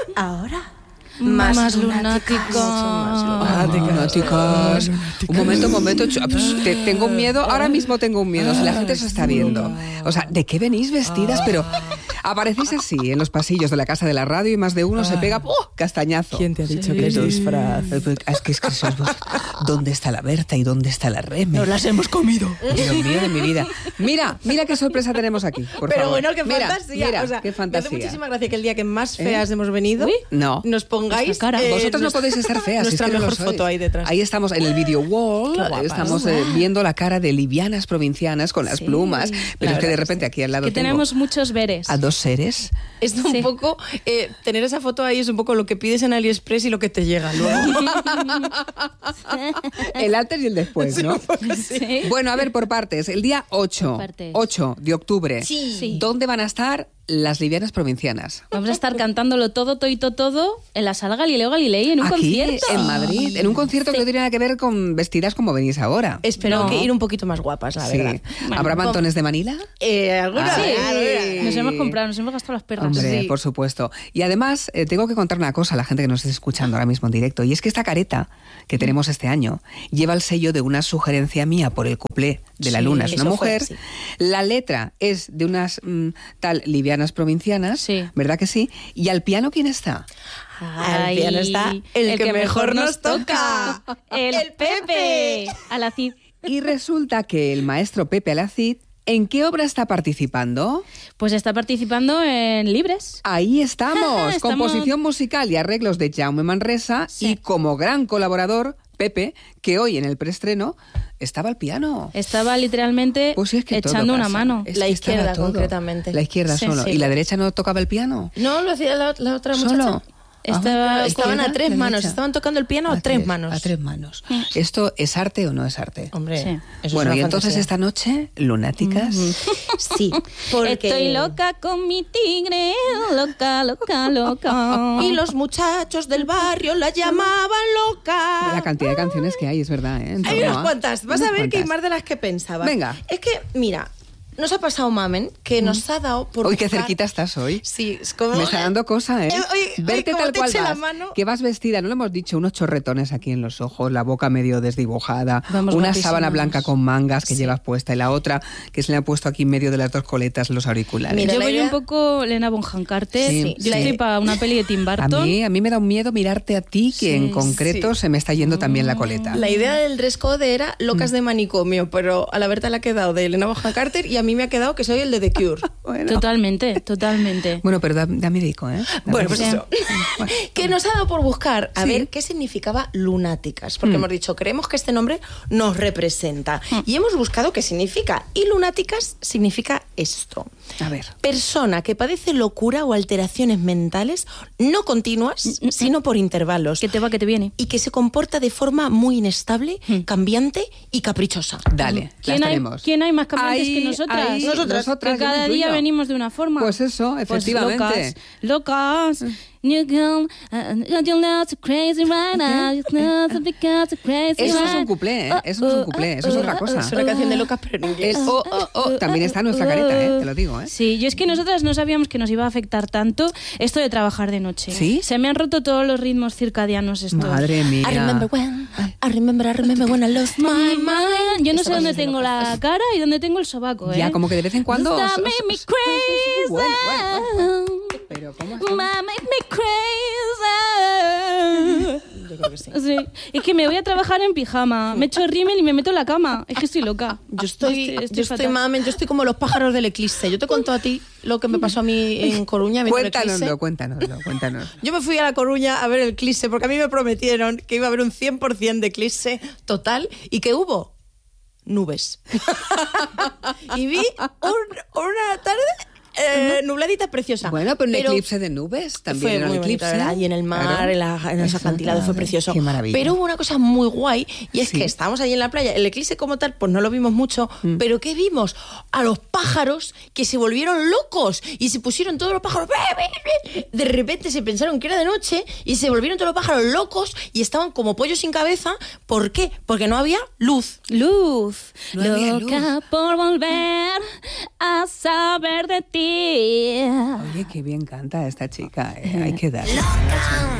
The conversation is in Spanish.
Ahora... Más lunáticas. Un momento. Tengo un miedo. Ahora mismo tengo un miedo. Si la gente se está viendo. O sea, ¿de qué venís vestidas? Pero aparecéis así en los pasillos de la casa de la radio y más de uno se pega castañazo. ¿Quién te ha dicho que es disfraz? Es que sois vos. ¿Dónde está la Berta y dónde está la Reme? Nos las hemos comido. Dios mío de mi vida. Mira qué sorpresa tenemos aquí. Por Pero favor. bueno, qué fantasía. Mira, o sea, qué fantasía. Me hace muchísima gracia que el día que más feas hemos venido, no. nos pongáis cara. Vosotros no podéis estar feas. Nuestra es que no mejor lo sois. foto ahí detrás. Ahí estamos en el video wall. Qué guapas. Estamos viendo la cara de livianas provincianas con las plumas. Pero es que de repente aquí al lado que tenemos muchos veres. a dos seres. Es un poco, tener esa foto ahí es un poco lo que pides en AliExpress y lo que te llega luego. El antes y el después, ¿no? Sí. Bueno, a ver, por partes. El día 8 de octubre. Sí. ¿Dónde van a estar las livianas provincianas? Vamos a estar cantándolo todo en la sala Galileo Galilei en un Aquí, concierto. en Madrid, en un concierto que no tiene nada que ver con vestidas como venís ahora. Espero que ir un poquito más guapas, la verdad. ¿Habrá mantones de Manila? ¿Alguna? Sí. Alguna. Nos hemos comprado, nos hemos gastado las perras. Hombre, Sí. por supuesto. Y además, tengo que contar una cosa a la gente que nos esté escuchando ahora mismo en directo, y es que esta careta que tenemos este año lleva el sello de una sugerencia mía por el cuplé de la luna. Es una mujer. La letra es de unas tal livianas provincianas, ¿verdad que sí? ¿Y al piano quién está? Al piano está el que mejor nos toca. El Pepe Alacid. Y resulta que el maestro Pepe Alacid, ¿en qué obra está participando? Pues está participando en Libres. Ahí estamos. Composición musical y arreglos de Jaume Manresa y como gran colaborador, Pepe, que hoy en el preestreno estaba al piano. Estaba literalmente echando una mano. La izquierda, concretamente. La izquierda solo. Sí. ¿Y la derecha no tocaba el piano? No, lo hacía la otra ¿Solo? muchacha. Estaban a tres manos, derecha. estaban tocando el piano a tres manos. A tres manos. ¿Esto es arte o no es arte? Hombre, eso bueno, es y una entonces fantasía. esta noche, lunáticas. Sí, porque... Estoy loca con mi tigre, loca. Y los muchachos del barrio la llamaban loca. La cantidad de canciones que hay, es verdad, ¿eh? Hay unas cuantas, vas a ver que hay más de las que pensaba. Venga. Es que, mira, nos ha pasado Mamen, que nos ha dado por Uy, qué buscar... cerquita estás hoy. Sí, es como... Me está dando cosa, ¿eh? Verte como tal te cual eche la vas, mano. que vas vestida, no lo hemos dicho, unos chorretones aquí en los ojos, la boca medio desdibujada, Vamos una guapísimas. sábana blanca con mangas que llevas puesta y la otra que se le ha puesto aquí en medio de las dos coletas los auriculares. Mira, Yo la voy idea- un poco Lena Bonham Carter. Sí, Yo sí. estoy para una peli de Tim Burton. A mí me da un miedo mirarte a ti, que en concreto se me está yendo también la coleta. La idea del dress code era locas de manicomio, pero a la Berta le ha quedado de Elena Bonham Carter y a mí me ha quedado que soy el de The Cure. Bueno. Totalmente. Bueno, pero dame dico, ¿eh? Bueno, pues eso. Bueno. Que nos ha dado por buscar a Sí. ver qué significaba lunáticas, porque hemos dicho, creemos que este nombre nos representa. Y hemos buscado qué significa. Y lunáticas significa esto. A ver. Persona que padece locura o alteraciones mentales no continuas, sino por intervalos. Que te va, que te viene. Y que se comporta de forma muy inestable, cambiante y caprichosa. Dale, las tenemos. ¿Quién hay más cambiantes Ahí, que nosotras? ahí, Nosotras, Que yo cada me día incluyo. venimos de una forma. Pues eso, efectivamente. Locas. New girl, you're not so crazy right now. You're not so because you're crazy Eso es right. un cuplé, ¿eh? Eso no es un cuplé, eso es otra cosa. Es una canción de locas, pero en inglés. El también está en nuestra careta, ¿eh? Te lo digo, ¿eh? Sí, yo es que nosotras no sabíamos que nos iba a afectar tanto esto de trabajar de noche. ¿Sí? Se me han roto todos los ritmos circadianos estos. Madre mía. I remember when I lost my mind. Yo no Esta sé dónde canción es de tengo locas. la cara y dónde tengo el sobaco, ¿eh? Ya, como que de vez en cuando... That made me crazy. Bueno. Pero, ¿cómo así? That made me crazy. Yo creo que sí. Sí. Es que me voy a trabajar en pijama, me echo rímel y me meto en la cama. Es que estoy loca. Yo estoy fatal. Mamen, yo estoy como los pájaros del eclipse. Yo te cuento a ti lo que me pasó a mí en Coruña. viendo el eclipse. Cuéntanos. Yo me fui a La Coruña a ver el eclipse porque a mí me prometieron que iba a haber un 100% de eclipse total y que hubo nubes. Y vi una tarde nubladita preciosa. Bueno, pero un eclipse de nubes también fue era un muy bonito, eclipse. ¿verdad? Y en el mar, Claro. en los Eso, acantilados fue claro. precioso. Qué maravilla. Pero hubo una cosa muy guay y es Sí. que estábamos allí en la playa. El eclipse como tal, pues no lo vimos mucho, pero ¿qué vimos? A los pájaros que se volvieron locos y se pusieron todos los pájaros. De repente se pensaron que era de noche y se volvieron todos los pájaros locos y estaban como pollos sin cabeza. ¿Por qué? Porque no había luz. Luz, No había loca por volver a saber de ti. Oye, qué bien canta esta chica. Hay que dar.